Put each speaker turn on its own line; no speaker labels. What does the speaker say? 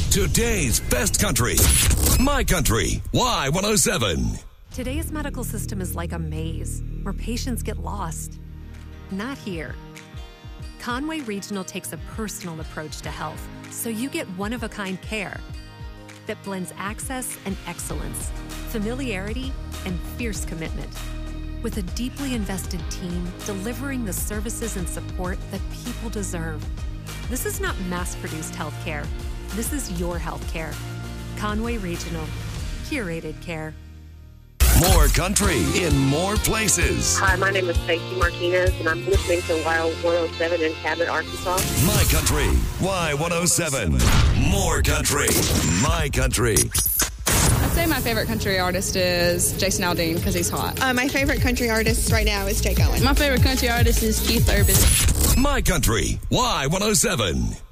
Today's best country. My Country. Y107.
Today's medical system is like a maze where patients get lost. Not here. Conway Regional takes a personal approach to health, so you get one-of-a-kind care that blends access and excellence, familiarity and fierce commitment, with a deeply invested team delivering the services and support that people deserve. This is not mass-produced healthcare. This is your healthcare. Conway Regional. Curated care.
More country in more places.
Hi, my name is Stacey Martinez, and I'm listening to Y107 in Cabot, Arkansas.
My Country. Y107. More country. My Country.
I'd say my favorite country artist is Jason Aldean because he's hot.
My favorite country artist right now is Jake Owen.
My favorite country artist is Keith Urban.
My Country. Y107.